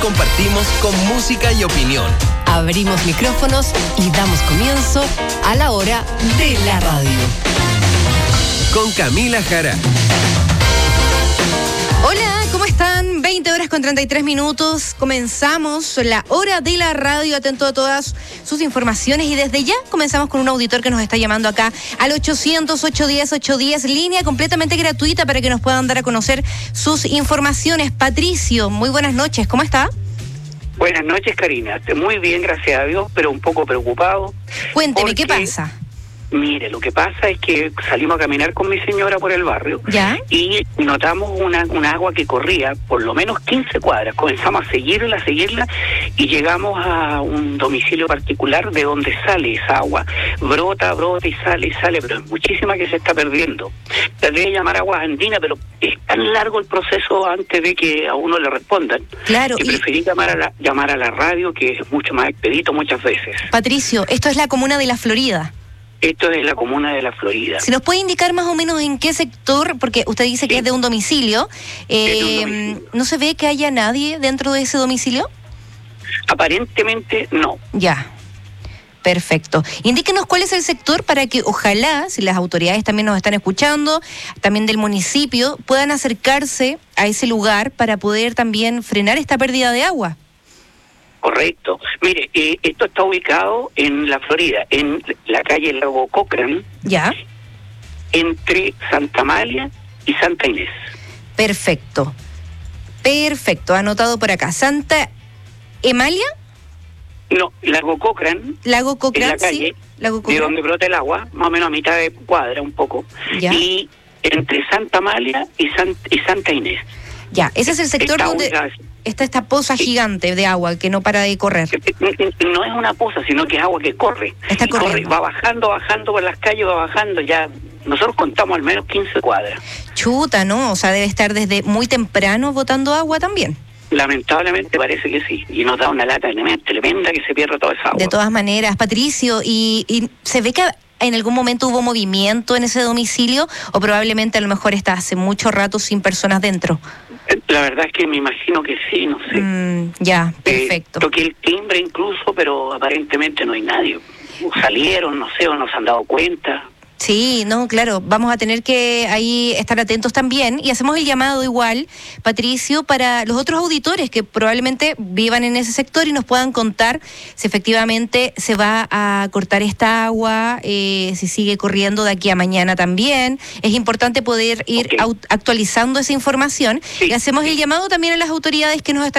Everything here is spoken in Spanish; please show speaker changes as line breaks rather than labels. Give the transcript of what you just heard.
compartimos con música y opinión.
Abrimos micrófonos y damos comienzo a la hora de la radio.
Con Camila Jara.
Hola, ¿cómo están? 20 horas con 33 minutos. Comenzamos la hora de la radio, atento a todas sus informaciones. Y desde ya comenzamos con un auditor que nos está llamando acá al 800-810-810, línea completamente gratuita para que nos puedan dar a conocer sus informaciones. Patricio, muy buenas noches, ¿cómo está?
Buenas noches, Karina. Muy bien, gracias a Dios, pero un poco preocupado.
Cuénteme, ¿qué pasa?
Mire, lo que pasa es que salimos a caminar con mi señora por el barrio.
¿Ya?
Y notamos una agua que corría por lo menos 15 cuadras. Comenzamos a seguirla y llegamos a un domicilio particular de donde sale esa agua. Brota y sale, pero es muchísima que se está perdiendo. Tendría que llamar aguas andinas, pero es tan largo el proceso antes de que a uno le respondan.
Claro.
Que preferí llamar a la radio, que es mucho más expedito muchas veces.
Patricio, esto es la comuna de La Florida.
Esto es la comuna de La Florida.
¿Se nos puede indicar más o menos en qué sector? Porque usted dice que es de un domicilio. ¿No se ve que haya nadie dentro de ese domicilio?
Aparentemente no.
Ya, perfecto. Indíquenos cuál es el sector para que ojalá, si las autoridades también nos están escuchando, también del municipio, puedan acercarse a ese lugar para poder también frenar esta pérdida de agua.
Correcto. Mire, esto está ubicado en La Florida, en la calle Lago Cochran.
Ya.
Entre Santa Amalia y Santa Inés.
Perfecto, anotado por acá. ¿Santa Emalia?
No, Lago Cochran.
Lago Cochran,
en la calle,
sí. Lago Cochran.
De donde brota el agua, más o menos a mitad de cuadra, un poco.
Ya.
Y entre Santa Amalia y Santa Inés.
Ya, ese es el sector donde está esta poza gigante de agua que no para de correr.
No es una poza, sino que es agua que corre.
Está corriendo.
Va bajando por las calles, va bajando ya. Nosotros contamos al menos 15 cuadras.
Chuta, ¿no? O sea, debe estar desde muy temprano botando agua también.
Lamentablemente parece que sí. Y nos da una lata tremenda que se pierde toda esa agua.
De todas maneras, Patricio, ¿y se ve que en algún momento hubo movimiento en ese domicilio o probablemente a lo mejor está hace mucho rato sin personas dentro?
La verdad es que me imagino que sí, no sé.
Ya, perfecto.
Toqué el timbre incluso, pero aparentemente no hay nadie. Salieron, no sé, o no se han dado cuenta.
Sí, no, claro, vamos a tener que ahí estar atentos también y hacemos el llamado igual, Patricio, para los otros auditores que probablemente vivan en ese sector y nos puedan contar si efectivamente se va a cortar esta agua, si sigue corriendo de aquí a mañana también. Es importante poder ir actualizando esa información y hacemos el llamado también a las autoridades que nos están